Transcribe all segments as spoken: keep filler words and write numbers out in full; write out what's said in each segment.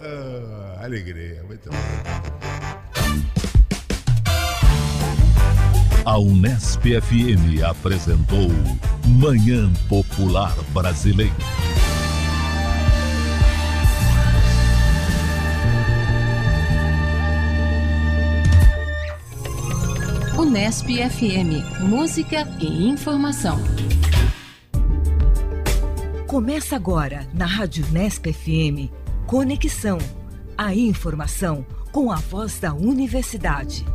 Ah, alegria, muito bom. A Unesp F M apresentou Manhã Popular Brasileira. Unesp F M, música e informação. Começa agora na Rádio Unesp F M, Conexão, a informação com a voz da universidade.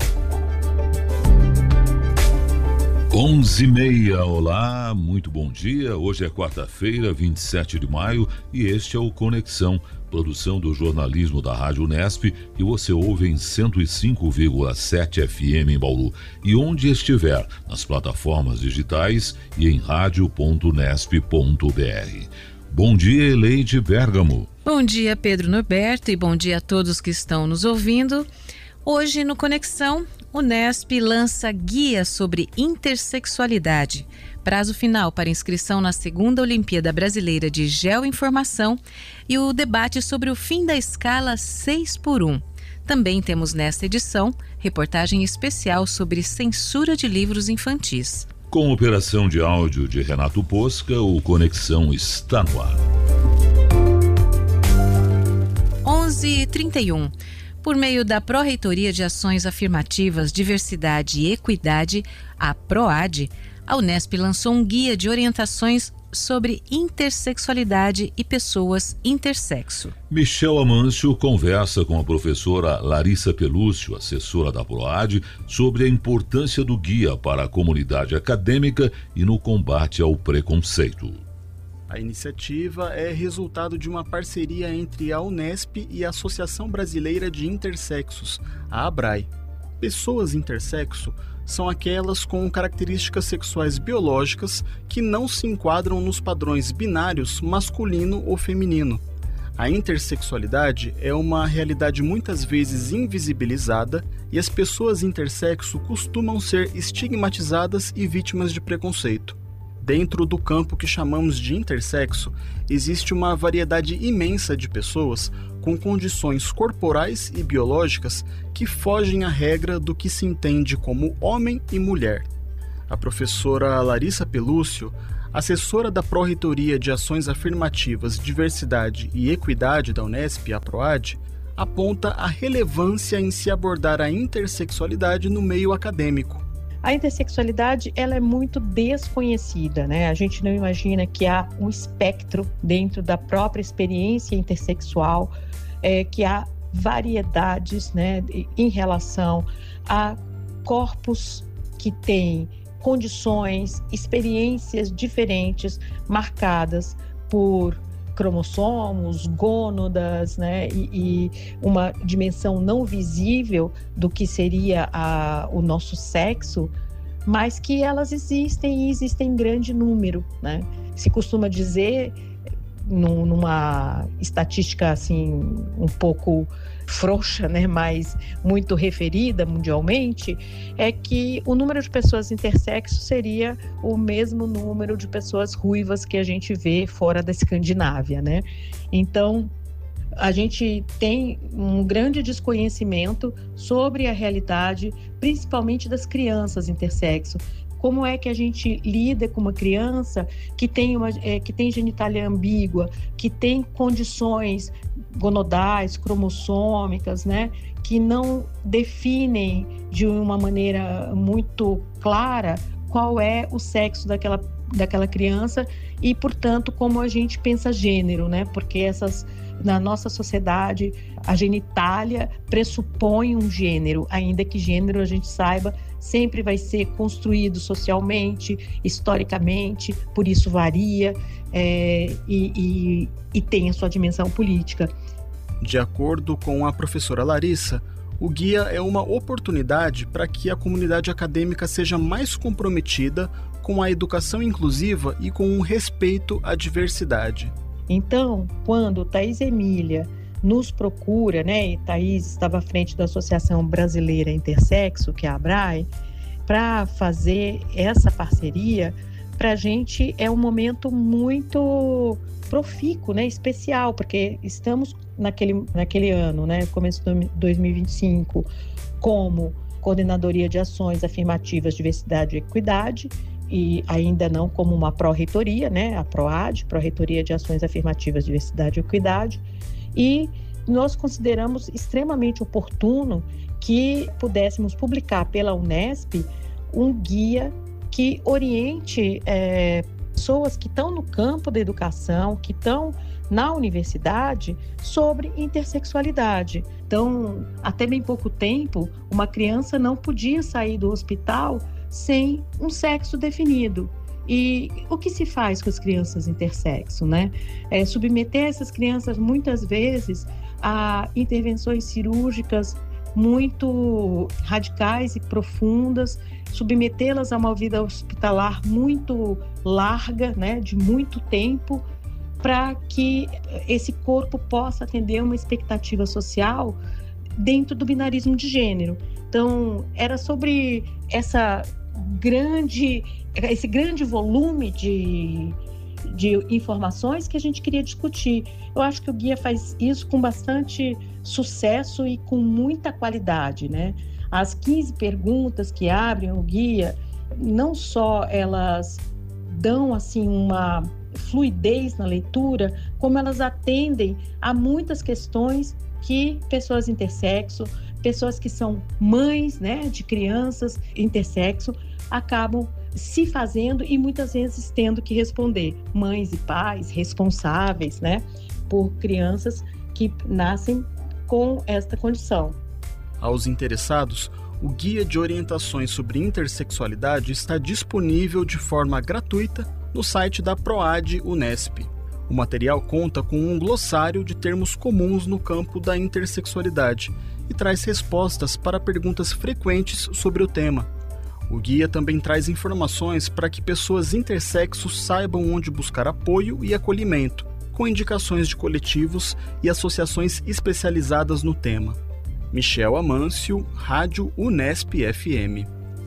onze e meia, olá, muito bom dia. Hoje é quarta-feira, vinte e sete de maio, e este é o Conexão, produção do jornalismo da Rádio Unesp, que você ouve em cento e cinco vírgula sete F M em Bauru, e onde estiver, nas plataformas digitais e em rádio ponto unesp ponto b r. Bom dia, Eleide Bergamo. Bom dia, Pedro Norberto, e bom dia a todos que estão nos ouvindo. Hoje no Conexão, Unesp lança guia sobre intersexualidade. Prazo final para inscrição na segunda Olimpíada Brasileira de Geoinformação e o debate sobre o fim da escala seis por um. Também temos nesta edição reportagem especial sobre censura de livros infantis. Com operação de áudio de Renato Posca, o Conexão está no ar. onze e trinta e um. Por meio da Pró-Reitoria de Ações Afirmativas, Diversidade e Equidade, a PROAD, a Unesp lançou um guia de orientações sobre intersexualidade e pessoas intersexo. Michel Amâncio conversa com a professora Larissa Pelúcio, assessora da PROAD, sobre a importância do guia para a comunidade acadêmica e no combate ao preconceito. A iniciativa é resultado de uma parceria entre a Unesp e a Associação Brasileira de Intersexos, a ABRAE. Pessoas intersexo são aquelas com características sexuais biológicas que não se enquadram nos padrões binários masculino ou feminino. A intersexualidade é uma realidade muitas vezes invisibilizada e as pessoas intersexo costumam ser estigmatizadas e vítimas de preconceito. Dentro do campo que chamamos de intersexo, existe uma variedade imensa de pessoas com condições corporais e biológicas que fogem à regra do que se entende como homem e mulher. A professora Larissa Pelúcio, assessora da Pró-Reitoria de Ações Afirmativas, Diversidade e Equidade da Unesp, a PROAD, aponta a relevância em se abordar a intersexualidade no meio acadêmico. A intersexualidade ela é muito desconhecida, né? A gente não imagina que há um espectro dentro da própria experiência intersexual, é, que há variedades, né, em relação a corpos que têm condições, experiências diferentes, marcadas por cromossomos, gônadas, né, e, e uma dimensão não visível do que seria a, o nosso sexo, mas que elas existem e existem em grande número, né? Se costuma dizer, num, numa estatística assim um pouco frouxa, né, mas muito referida mundialmente, é que o número de pessoas intersexo seria o mesmo número de pessoas ruivas que a gente vê fora da Escandinávia, né? Então, a gente tem um grande desconhecimento sobre a realidade, principalmente das crianças intersexo. Como é que a gente lida com uma criança que tem, uma, é, que tem genitália ambígua, que tem condições gonodais, cromossômicas, né, que não definem de uma maneira muito clara qual é o sexo daquela, daquela criança e, portanto, como a gente pensa gênero, né? Porque essas, na nossa sociedade, a genitália pressupõe um gênero, ainda que gênero, a gente saiba, sempre vai ser construído socialmente, historicamente, por isso varia é, e, e, e tem a sua dimensão política. De acordo com a professora Larissa, o guia é uma oportunidade para que a comunidade acadêmica seja mais comprometida com a educação inclusiva e com o respeito à diversidade. Então, quando Thaís Emília nos procura, né, e Thaís estava à frente da Associação Brasileira Intersexo, que é a ABRAE, para fazer essa parceria, para a gente é um momento muito profícuo, né, especial, porque estamos naquele, naquele ano, né, começo de dois mil e vinte e cinco, como Coordenadoria de Ações Afirmativas, Diversidade e Equidade, e ainda não como uma pró-reitoria, né, a PROAD, Pró-Reitoria de Ações Afirmativas, Diversidade e Equidade, e nós consideramos extremamente oportuno que pudéssemos publicar pela Unesp um guia que oriente é, pessoas que estão no campo da educação, que estão na universidade, sobre intersexualidade. Então, até bem pouco tempo, uma criança não podia sair do hospital sem um sexo definido. E o que se faz com as crianças intersexo, né? É submeter essas crianças, muitas vezes, a intervenções cirúrgicas muito radicais e profundas, submetê-las a uma vida hospitalar muito larga, né, de muito tempo, para que esse corpo possa atender uma expectativa social dentro do binarismo de gênero. Então, era sobre essa grande, esse grande volume de, de informações que a gente queria discutir. Eu acho que o guia faz isso com bastante sucesso e com muita qualidade, né? As quinze perguntas que abrem o guia, não só elas dão assim uma fluidez na leitura, como elas atendem a muitas questões que pessoas intersexo, pessoas que são mães, né, de crianças intersexo, acabam se fazendo e muitas vezes tendo que responder. Mães e pais responsáveis, né, por crianças que nascem com esta condição. Aos interessados, o Guia de Orientações sobre Intersexualidade está disponível de forma gratuita no site da PROAD Unesp. O material conta com um glossário de termos comuns no campo da intersexualidade e traz respostas para perguntas frequentes sobre o tema. O guia também traz informações para que pessoas intersexos saibam onde buscar apoio e acolhimento, com indicações de coletivos e associações especializadas no tema. Michel Amâncio, Rádio Unesp F M.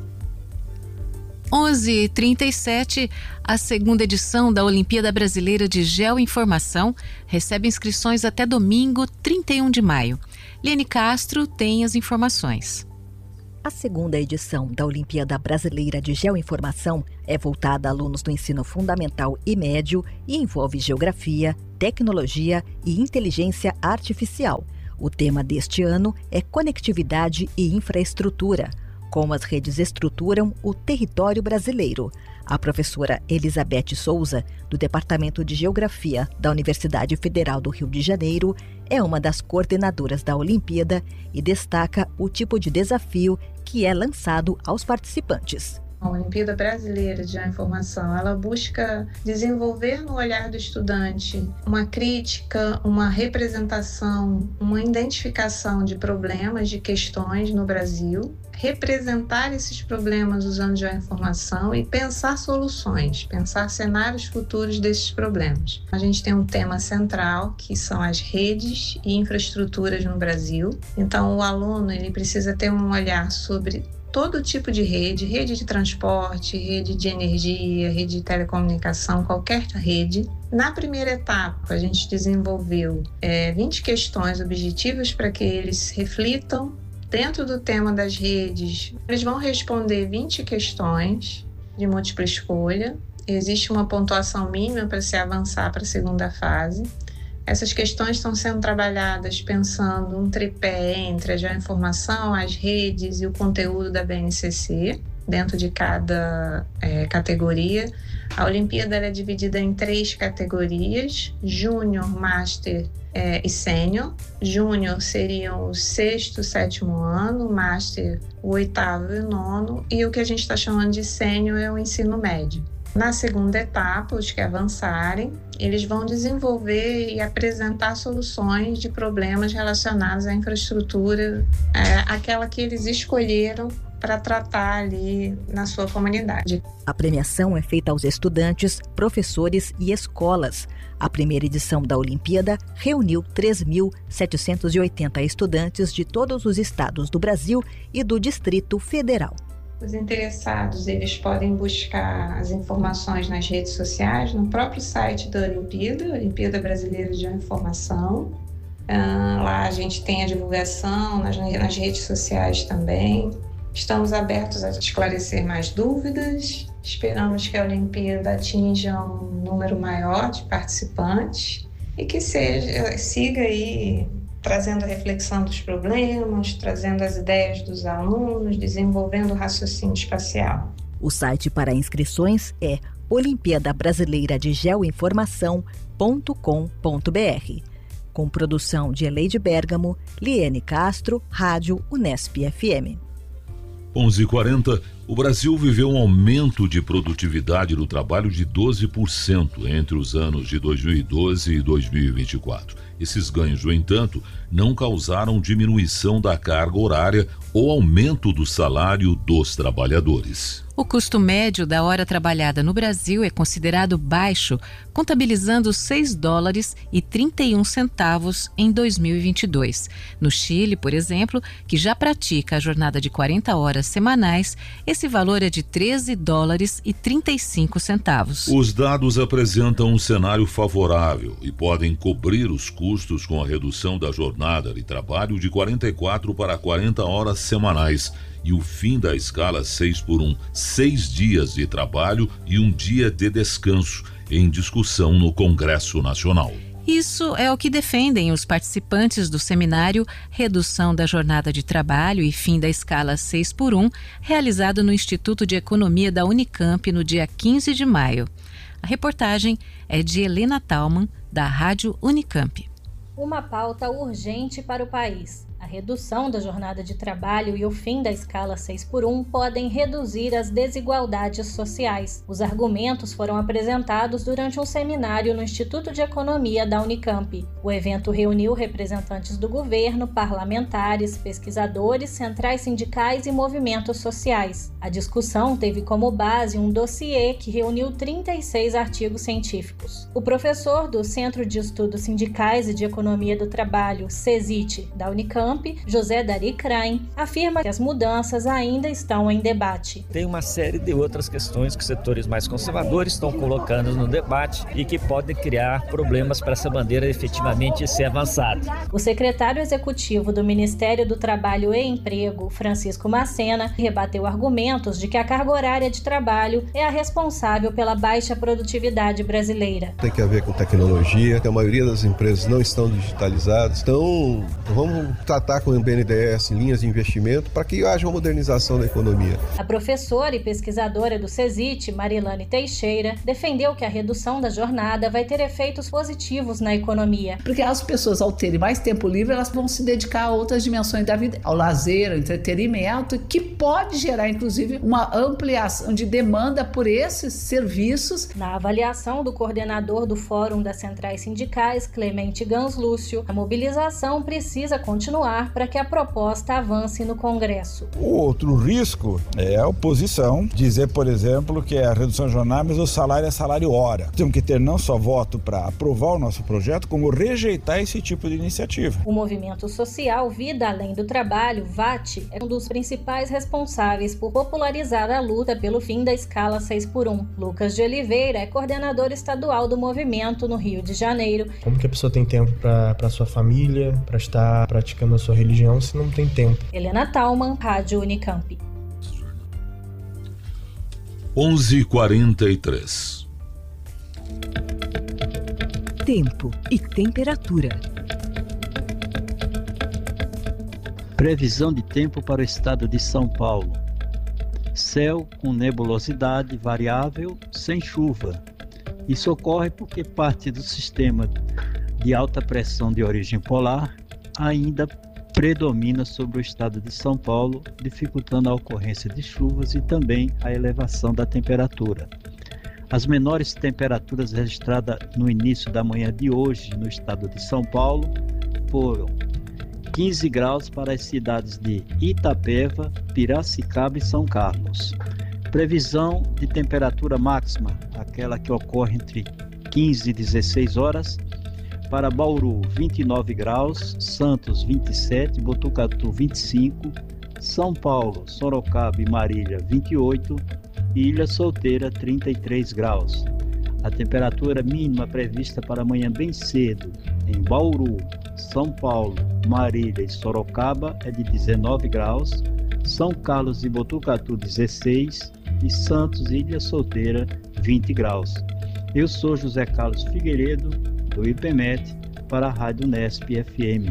onze e trinta e sete, a segunda edição da Olimpíada Brasileira de Geoinformação recebe inscrições até domingo, trinta e um de maio. Liane Castro tem as informações. A segunda edição da Olimpíada Brasileira de Geoinformação é voltada a alunos do ensino fundamental e médio e envolve geografia, tecnologia e inteligência artificial. O tema deste ano é conectividade e infraestrutura, como as redes estruturam o território brasileiro. A professora Elizabeth Souza, do Departamento de Geografia da Universidade Federal do Rio de Janeiro, é uma das coordenadoras da Olimpíada e destaca o tipo de desafio que é lançado aos participantes. A Olimpíada Brasileira de Geoinformação, ela busca desenvolver no olhar do estudante uma crítica, uma representação, uma identificação de problemas, de questões no Brasil, representar esses problemas usando geoinformação e pensar soluções, pensar cenários futuros desses problemas. A gente tem um tema central, que são as redes e infraestruturas no Brasil. Então, o aluno ele precisa ter um olhar sobre todo tipo de rede, rede de transporte, rede de energia, rede de telecomunicação, qualquer rede. Na primeira etapa, a gente desenvolveu é, vinte questões objetivas para que eles reflitam dentro do tema das redes. Eles vão responder vinte questões de múltipla escolha. Existe uma pontuação mínima para se avançar para a segunda fase. Essas questões estão sendo trabalhadas pensando um tripé entre a geoinformação, as redes e o conteúdo da B N C C, dentro de cada é, categoria. A Olimpíada é dividida em três categorias: Júnior, Master é, e Sênior. Júnior seriam o sexto, sétimo ano, Master o oitavo e o nono, e o que a gente está chamando de Sênior é o ensino médio. Na segunda etapa, os que avançarem, eles vão desenvolver e apresentar soluções de problemas relacionados à infraestrutura, é, aquela que eles escolheram para tratar ali na sua comunidade. A premiação é feita aos estudantes, professores e escolas. A primeira edição da Olimpíada reuniu três mil setecentos e oitenta estudantes de todos os estados do Brasil e do Distrito Federal. Os interessados, eles podem buscar as informações nas redes sociais, no próprio site da Olimpíada, Olimpíada Brasileira de Geoinformação. Ah, lá a gente tem a divulgação nas, nas redes sociais também. Estamos abertos a esclarecer mais dúvidas. Esperamos que a Olimpíada atinja um número maior de participantes e que seja, siga aí trazendo a reflexão dos problemas, trazendo as ideias dos alunos, desenvolvendo o raciocínio espacial. O site para inscrições é olimpíada brasileira de geoinformação ponto com ponto br. Com produção de Eleide Bergamo, Liene Castro, Rádio Unesp F M. onze e quarenta, o Brasil viveu um aumento de produtividade no trabalho de doze por cento entre os anos de dois mil e doze e dois mil e vinte e quatro. Esses ganhos, no entanto, não causaram diminuição da carga horária ou aumento do salário dos trabalhadores. O custo médio da hora trabalhada no Brasil é considerado baixo, contabilizando seis dólares e trinta e um centavos em dois mil e vinte e dois. No Chile, por exemplo, que já pratica a jornada de quarenta horas semanais, esse valor é de treze dólares e trinta e cinco centavos. Os dados apresentam um cenário favorável e podem cobrir os custos com a redução da jornada de trabalho de quarenta e quatro para quarenta horas semanais e o fim da escala seis por um, seis dias de trabalho e um dia de descanso, em discussão no Congresso Nacional. Isso é o que defendem os participantes do seminário Redução da Jornada de Trabalho e Fim da Escala seis por um, realizado no Instituto de Economia da Unicamp no dia quinze de maio. A reportagem é de Helena Thalmann, da Rádio Unicamp. Uma pauta urgente para o país. A redução da jornada de trabalho e o fim da escala seis por um podem reduzir as desigualdades sociais. Os argumentos foram apresentados durante um seminário no Instituto de Economia da Unicamp. O evento reuniu representantes do governo, parlamentares, pesquisadores, centrais sindicais e movimentos sociais. A discussão teve como base um dossiê que reuniu trinta e seis artigos científicos. O professor do Centro de Estudos Sindicais e de Economia do Trabalho, CESIT, da Unicamp, José Dari Krain, afirma que as mudanças ainda estão em debate. Tem uma série de outras questões que os setores mais conservadores estão colocando no debate e que podem criar problemas para essa bandeira efetivamente ser avançada. O secretário executivo do Ministério do Trabalho e Emprego, Francisco Macena, rebateu argumentos de que a carga horária de trabalho é a responsável pela baixa produtividade brasileira. Tem que ver com tecnologia, que a maioria das empresas não estão digitalizadas, então vamos tratar com o B N D E S, linhas de investimento, para que haja uma modernização da economia. A professora e pesquisadora do CESIT, Marilane Teixeira, defendeu que a redução da jornada vai ter efeitos positivos na economia. Porque as pessoas, ao terem mais tempo livre, elas vão se dedicar a outras dimensões da vida, ao lazer, ao entretenimento, que pode gerar, inclusive, uma ampliação de demanda por esses serviços. Na avaliação do coordenador do Fórum das Centrais Sindicais, Clemente Ganslúcio, a mobilização precisa continuar para que a proposta avance no Congresso. O outro risco é a oposição dizer, por exemplo, que é a redução de jornada, mas o salário é salário hora. Temos que ter não só voto para aprovar o nosso projeto, como rejeitar esse tipo de iniciativa. O movimento social Vida Além do Trabalho, V A T, é um dos principais responsáveis por popularizar a luta pelo fim da escala seis por um. Lucas de Oliveira é coordenador estadual do movimento no Rio de Janeiro. Como que a pessoa tem tempo para sua família, para estar praticando a sua religião, se não tem tempo? Helena Thalmann, Rádio Unicamp. onze e quarenta e três. Tempo e temperatura. Previsão de tempo para o estado de São Paulo. Céu com nebulosidade variável, sem chuva. Isso ocorre porque parte do sistema de alta pressão de origem polar ainda predomina sobre o estado de São Paulo, dificultando a ocorrência de chuvas e também a elevação da temperatura. As menores temperaturas registradas no início da manhã de hoje no estado de São Paulo foram quinze graus para as cidades de Itapeva, Piracicaba e São Carlos. Previsão de temperatura máxima, aquela que ocorre entre quinze e dezesseis horas, para Bauru, vinte e nove graus, Santos, vinte e sete, Botucatu, vinte e cinco, São Paulo, Sorocaba e Marília, vinte e oito, e Ilha Solteira, trinta e três graus. A temperatura mínima prevista para amanhã bem cedo, em Bauru, São Paulo, Marília e Sorocaba, é de dezenove graus, São Carlos e Botucatu, dezesseis, e Santos e Ilha Solteira, vinte graus. Eu sou José Carlos Figueiredo, do IPMET, para a Rádio Unesp F M.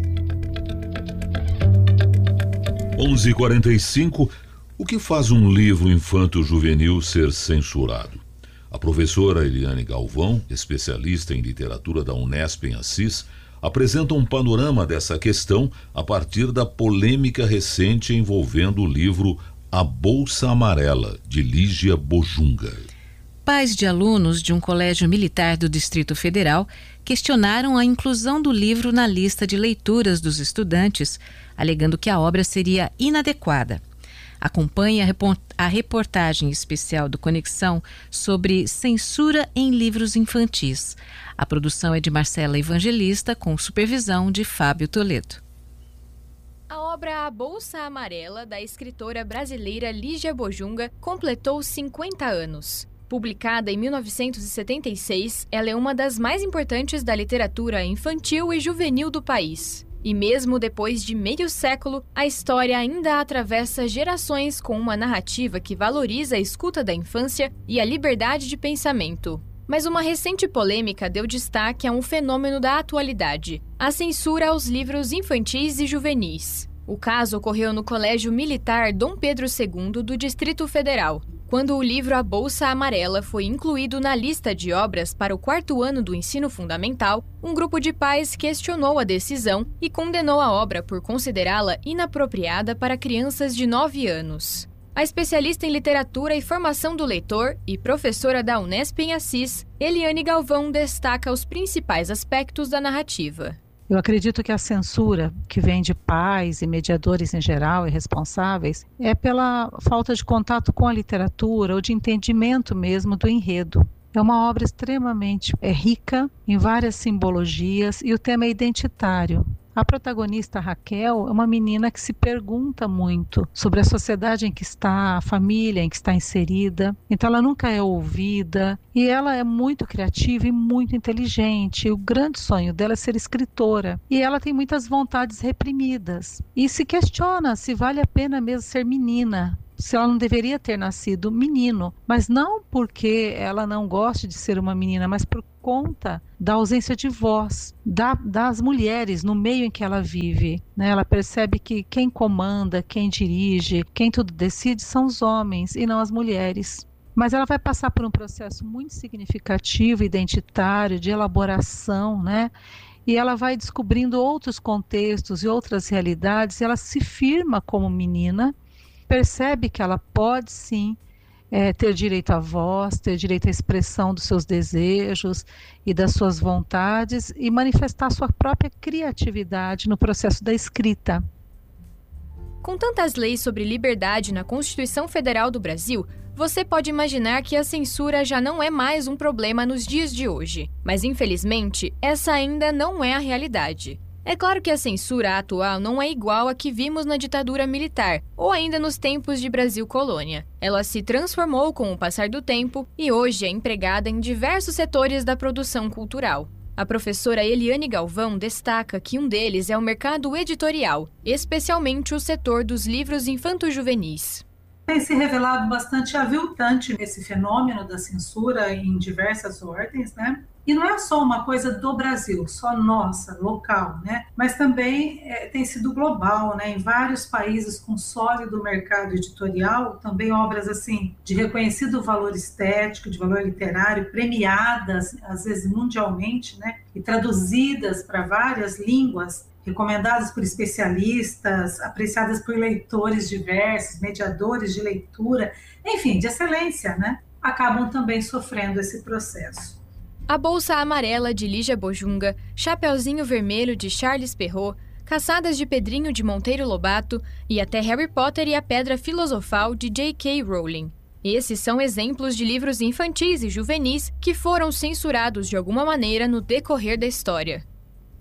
onze e quarenta e cinco. O que faz um livro infanto-juvenil ser censurado? A professora Eliane Galvão, especialista em literatura da Unesp em Assis, apresenta um panorama dessa questão a partir da polêmica recente envolvendo o livro A Bolsa Amarela, de Lígia Bojunga. Pais de alunos de um colégio militar do Distrito Federal questionaram a inclusão do livro na lista de leituras dos estudantes, alegando que a obra seria inadequada. Acompanhe a reportagem especial do Conexão sobre censura em livros infantis. A produção é de Marcela Evangelista, com supervisão de Fábio Toledo. A obra A Bolsa Amarela, da escritora brasileira Lígia Bojunga, completou cinquenta anos. Publicada em mil novecentos e setenta e seis, ela é uma das mais importantes da literatura infantil e juvenil do país. E mesmo depois de meio século, a história ainda atravessa gerações com uma narrativa que valoriza a escuta da infância e a liberdade de pensamento. Mas uma recente polêmica deu destaque a um fenômeno da atualidade: a censura aos livros infantis e juvenis. O caso ocorreu no Colégio Militar Dom Pedro segundo do Distrito Federal, quando o livro A Bolsa Amarela foi incluído na lista de obras para o quarto ano do ensino fundamental. Um grupo de pais questionou a decisão e condenou a obra por considerá-la inapropriada para crianças de nove anos. A especialista em literatura e formação do leitor e professora da Unesp em Assis, Eliane Galvão, destaca os principais aspectos da narrativa. Eu acredito que a censura que vem de pais e mediadores em geral e responsáveis é pela falta de contato com a literatura ou de entendimento mesmo do enredo. É uma obra extremamente é, rica em várias simbologias e o tema é identitário. A protagonista Raquel é uma menina que se pergunta muito sobre a sociedade em que está, a família em que está inserida. Então ela nunca é ouvida e ela é muito criativa e muito inteligente. O grande sonho dela é ser escritora e ela tem muitas vontades reprimidas. E se questiona se vale a pena mesmo ser menina, se ela não deveria ter nascido menino, mas não porque ela não goste de ser uma menina, mas por conta da ausência de voz da, das mulheres no meio em que ela vive, né? Ela percebe que quem comanda, quem dirige, quem tudo decide são os homens e não as mulheres. Mas ela vai passar por um processo muito significativo, identitário, de elaboração, né? E ela vai descobrindo outros contextos e outras realidades, e ela se firma como menina, percebe que ela pode sim é, ter direito à voz, ter direito à expressão dos seus desejos e das suas vontades e manifestar sua própria criatividade no processo da escrita. Com tantas leis sobre liberdade na Constituição Federal do Brasil, você pode imaginar que a censura já não é mais um problema nos dias de hoje. Mas, infelizmente, essa ainda não é a realidade. É claro que a censura atual não é igual à que vimos na ditadura militar ou ainda nos tempos de Brasil colônia. Ela se transformou com o passar do tempo e hoje é empregada em diversos setores da produção cultural. A professora Eliane Galvão destaca que um deles é o mercado editorial, especialmente o setor dos livros infanto-juvenis. Tem se revelado bastante aviltante esse fenômeno da censura em diversas ordens, né? E não é só uma coisa do Brasil, só nossa, local, né? Mas também é, tem sido global, né? Em vários países com sólido mercado editorial, também obras assim de reconhecido valor estético, de valor literário, premiadas, às vezes mundialmente, né? E traduzidas para várias línguas, recomendadas por especialistas, apreciadas por leitores diversos, mediadores de leitura, enfim, de excelência, né? Acabam também sofrendo esse processo. A Bolsa Amarela, de Lígia Bojunga, Chapeuzinho Vermelho, de Charles Perrault, Caçadas de Pedrinho, de Monteiro Lobato e até Harry Potter e a Pedra Filosofal, de J K Rowling. Esses são exemplos de livros infantis e juvenis que foram censurados de alguma maneira no decorrer da história.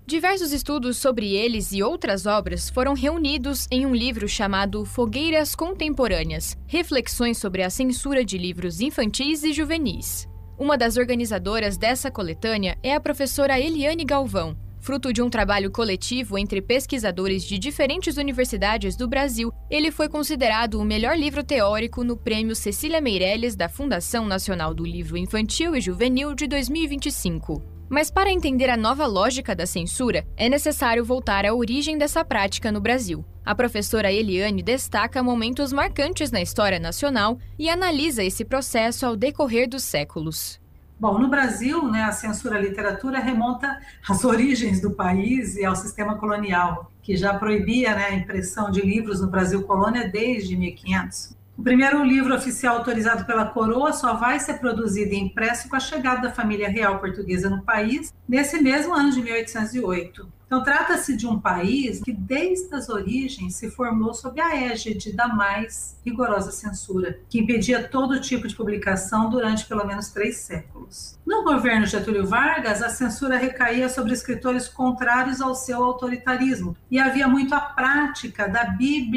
Diversos estudos sobre eles e outras obras foram reunidos em um livro chamado Fogueiras Contemporâneas, Reflexões sobre a Censura de Livros Infantis e Juvenis. Uma das organizadoras dessa coletânea é a professora Eliane Galvão. Fruto de um trabalho coletivo entre pesquisadores de diferentes universidades do Brasil, ele foi considerado o melhor livro teórico no Prêmio Cecília Meirelles da Fundação Nacional do Livro Infantil e Juvenil de dois mil e vinte e cinco. Mas para entender a nova lógica da censura, é necessário voltar à origem dessa prática no Brasil. A professora Eliane destaca momentos marcantes na história nacional e analisa esse processo ao decorrer dos séculos. Bom, no Brasil, né, a censura à literatura remonta às origens do país e ao sistema colonial, que já proibia, né, a impressão de livros no Brasil colônia desde mil e quinhentos. O primeiro livro oficial autorizado pela coroa só vai ser produzido e impresso com a chegada da família real portuguesa no país, nesse mesmo ano de mil oitocentos e oito. Então, trata-se de um país que, desde as origens, se formou sob a égide da mais rigorosa censura, que impedia todo tipo de publicação durante pelo menos três séculos. No governo Getúlio Vargas, a censura recaía sobre escritores contrários ao seu autoritarismo, e havia muito a prática da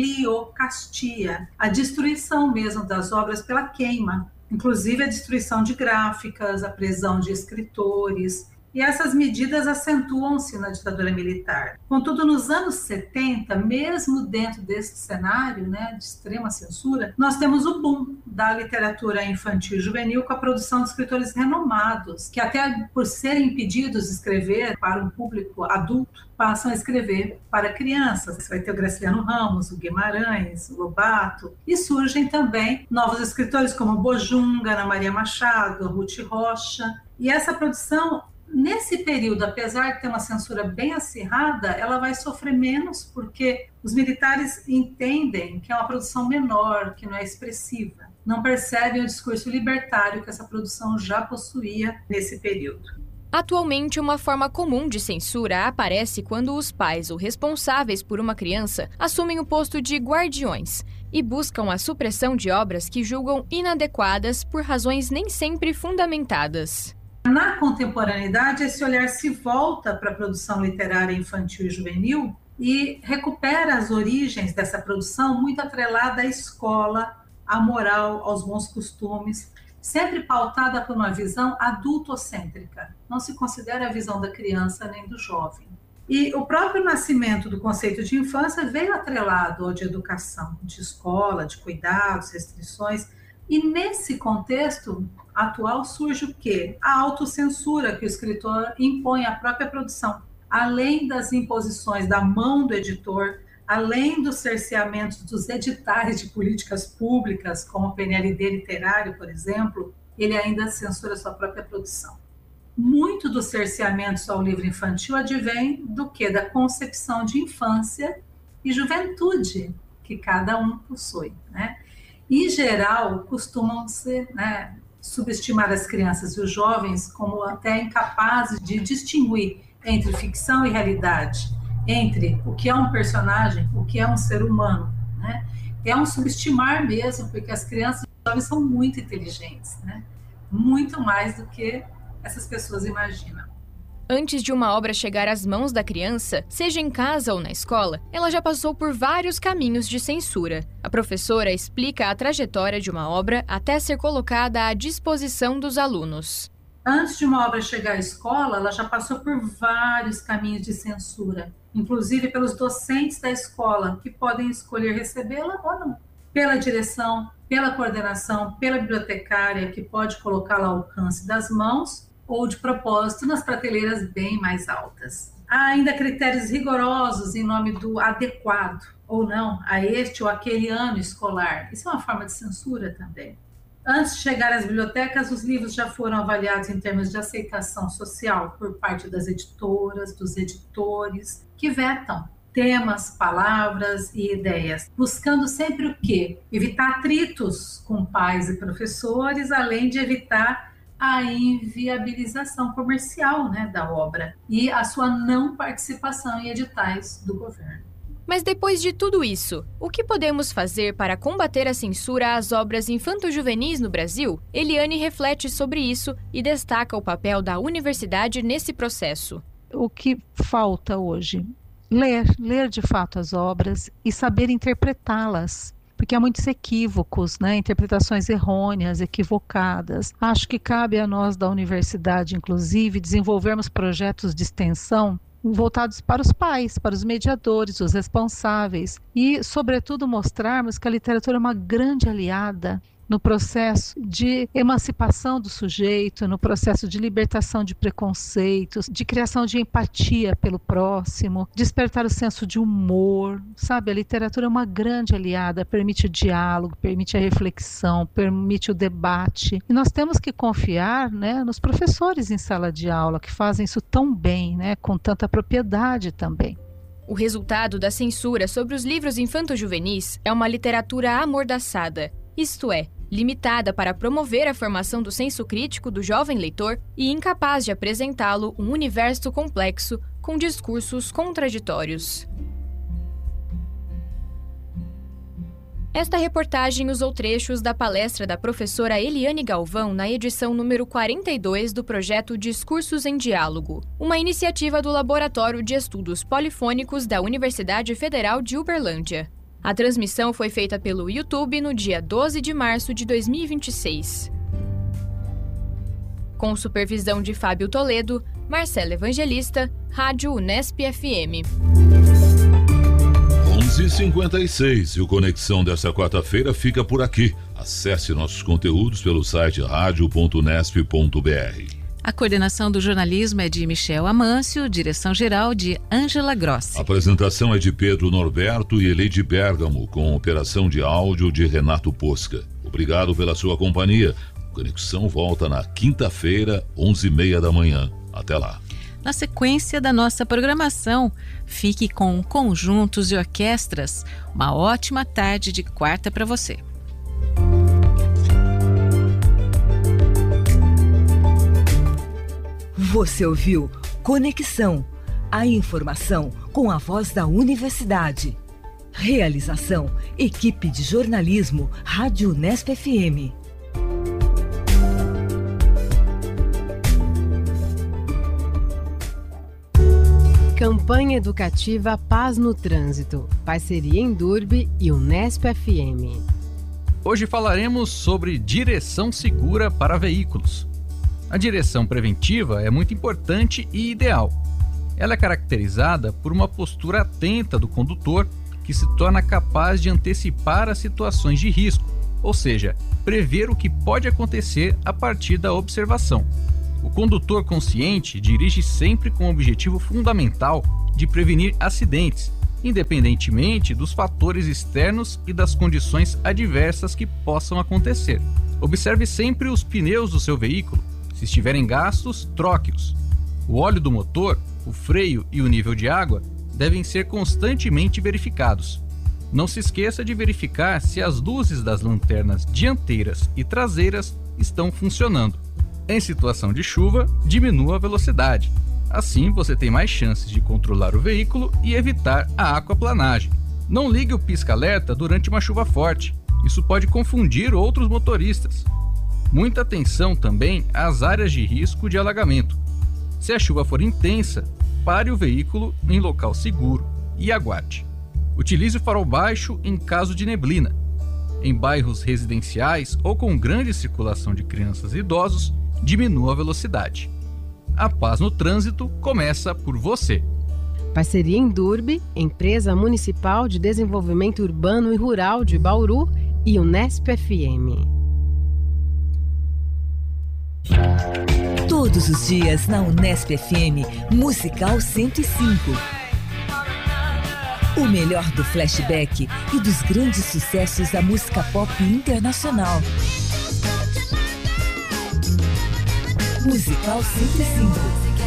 bibliocastia, a destruição mesmo das obras pela queima, inclusive a destruição de gráficas, a prisão de escritores. E essas medidas acentuam-se na ditadura militar. Contudo, nos anos setenta, mesmo dentro desse cenário, né, de extrema censura, nós temos o boom da literatura infantil e juvenil com a produção de escritores renomados, que até por serem impedidos de escrever para um público adulto, passam a escrever para crianças. Você vai ter o Graciliano Ramos, o Guimarães, o Lobato, e surgem também novos escritores como Bojunga, Ana Maria Machado, Ruth Rocha. E essa produção, nesse período, apesar de ter uma censura bem acirrada, ela vai sofrer menos porque os militares entendem que é uma produção menor, que não é expressiva. Não percebem o discurso libertário que essa produção já possuía nesse período. Atualmente, uma forma comum de censura aparece quando os pais ou responsáveis por uma criança assumem o posto de guardiões e buscam a supressão de obras que julgam inadequadas por razões nem sempre fundamentadas. Na contemporaneidade, esse olhar se volta para a produção literária infantil e juvenil e recupera as origens dessa produção muito atrelada à escola, à moral, aos bons costumes, sempre pautada por uma visão adultocêntrica. Não se considera a visão da criança nem do jovem. E o próprio nascimento do conceito de infância veio atrelado ao de educação, de escola, de cuidados, restrições. E nesse contexto atual surge o quê? A autocensura que o escritor impõe à própria produção. Além das imposições da mão do editor, além dos cerceamentos dos editais de políticas públicas, como o P N L D literário, por exemplo, ele ainda censura sua própria produção. Muito dos cerceamentos ao livro infantil advém do quê? Da concepção de infância e juventude que cada um possui, né? Em geral, costumam ser, né, subestimar as crianças e os jovens como até incapazes de distinguir entre ficção e realidade, entre o que é um personagem, o que é um ser humano, né? É um subestimar mesmo, porque as crianças e os jovens são muito inteligentes, né? Muito mais do que essas pessoas imaginam. Antes de uma obra chegar às mãos da criança, seja em casa ou na escola, ela já passou por vários caminhos de censura. A professora explica a trajetória de uma obra até ser colocada à disposição dos alunos. Antes de uma obra chegar à escola, ela já passou por vários caminhos de censura, inclusive pelos docentes da escola, que podem escolher recebê-la ou não. Pela direção, pela coordenação, pela bibliotecária, que pode colocá-la ao alcance das mãos, ou de propósito nas prateleiras bem mais altas. Há ainda critérios rigorosos em nome do adequado, ou não, a este ou aquele ano escolar. Isso é uma forma de censura também. Antes de chegar às bibliotecas, os livros já foram avaliados em termos de aceitação social por parte das editoras, dos editores, que vetam temas, palavras e ideias, buscando sempre o quê? Evitar atritos com pais e professores, além de evitar a inviabilização comercial, né, da obra e a sua não participação em editais do governo. Mas depois de tudo isso, o que podemos fazer para combater a censura às obras infanto-juvenis no Brasil? Eliane reflete sobre isso e destaca o papel da universidade nesse processo. o que falta hoje? Ler, ler de fato as obras e saber interpretá-las. Porque há muitos equívocos, né? Interpretações errôneas, equivocadas. Acho que cabe a nós da universidade, inclusive, desenvolvermos projetos de extensão voltados para os pais, para os mediadores, os responsáveis e, sobretudo, mostrarmos que a literatura é uma grande aliada no processo de emancipação do sujeito, no processo de libertação de preconceitos, de criação de empatia pelo próximo, despertar o senso de humor, sabe? A literatura é uma grande aliada, permite o diálogo, permite a reflexão, permite o debate. E nós temos que confiar, né, nos professores em sala de aula, que fazem isso tão bem, né, com tanta propriedade também. O resultado da censura sobre os livros infanto-juvenis é uma literatura amordaçada, isto é, limitada para promover a formação do senso crítico do jovem leitor e incapaz de apresentá-lo um universo complexo com discursos contraditórios. Esta reportagem usou trechos da palestra da professora Eliane Galvão na edição número quarenta e dois do projeto Discursos em Diálogo, uma iniciativa do Laboratório de Estudos Polifônicos da Universidade Federal de Uberlândia. A transmissão foi feita pelo YouTube no dia doze de março de dois mil e vinte e seis. Com supervisão de Fábio Toledo, Marcela Evangelista, Rádio Unesp F M. onze e cinquenta e seis e o Conexão desta quarta-feira fica por aqui. Acesse nossos conteúdos pelo site rádio ponto unesp ponto br. A coordenação do jornalismo é de Michel Amâncio, direção-geral de Ângela Grossi. A apresentação é de Pedro Norberto e Eleide Bergamo, com operação de áudio de Renato Posca. Obrigado pela sua companhia. A Conexão volta na quinta-feira, onze e meia da manhã. Até lá. Na sequência da nossa programação, fique com conjuntos e orquestras. Uma ótima tarde de quarta para você. Você ouviu Conexão, a informação com a voz da universidade. Realização, equipe de jornalismo, Rádio Unesp F M. Campanha Educativa Paz no Trânsito, parceria Endurbe e Unesp F M. Hoje falaremos sobre direção segura para veículos. A direção preventiva é muito importante e ideal. Ela é caracterizada por uma postura atenta do condutor que se torna capaz de antecipar as situações de risco, ou seja, prever o que pode acontecer a partir da observação. O condutor consciente dirige sempre com o objetivo fundamental de prevenir acidentes, independentemente dos fatores externos e das condições adversas que possam acontecer. Observe sempre os pneus do seu veículo. Se estiverem gastos, troque-os. O óleo do motor, o freio e o nível de água devem ser constantemente verificados. Não se esqueça de verificar se as luzes das lanternas dianteiras e traseiras estão funcionando. Em situação de chuva, diminua a velocidade. Assim, você tem mais chances de controlar o veículo e evitar a aquaplanagem. Não ligue o pisca-alerta durante uma chuva forte. Isso pode confundir outros motoristas. Muita atenção também às áreas de risco de alagamento. Se a chuva for intensa, pare o veículo em local seguro e aguarde. Utilize o farol baixo em caso de neblina. Em bairros residenciais ou com grande circulação de crianças e idosos, diminua a velocidade. A paz no trânsito começa por você. Parceria Endurbe, Empresa Municipal de Desenvolvimento Urbano e Rural de Bauru e Unesp F M. Todos os dias na Unesp F M, Musical cento e cinco. O melhor do flashback e dos grandes sucessos da música pop internacional. Musical cento e cinco.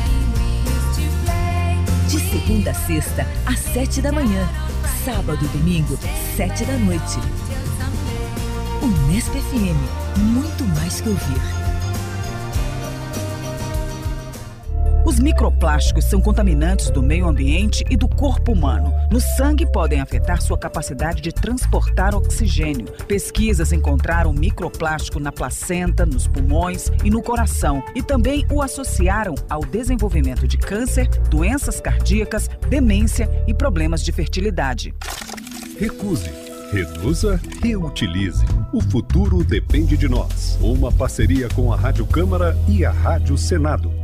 De segunda a sexta, às sete da manhã. Sábado e domingo, sete da noite. Unesp F M, muito mais que ouvir. Os microplásticos são contaminantes do meio ambiente e do corpo humano. No sangue podem afetar sua capacidade de transportar oxigênio. Pesquisas encontraram microplástico na placenta, nos pulmões e no coração e também o associaram ao desenvolvimento de câncer, doenças cardíacas, demência e problemas de fertilidade. Recuse. Reduza, reutilize. O futuro depende de nós. Uma parceria com a Rádio Câmara e a Rádio Senado.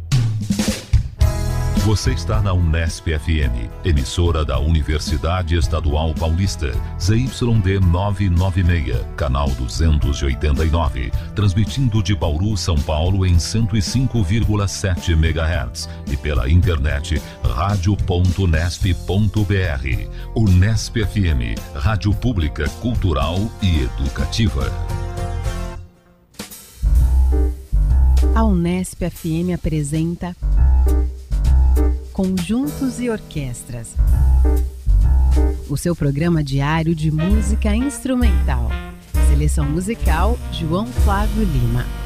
Você está na Unesp F M, emissora da Universidade Estadual Paulista, Z Y D novecentos e noventa e seis, canal duzentos e oitenta e nove, transmitindo de Bauru, São Paulo em cento e cinco vírgula sete megahertz e pela internet rádio ponto unesp ponto br. Unesp F M, rádio pública, cultural e educativa. A Unesp F M apresenta Conjuntos e Orquestras, o seu programa diário de música instrumental. Seleção musical, João Flávio Lima.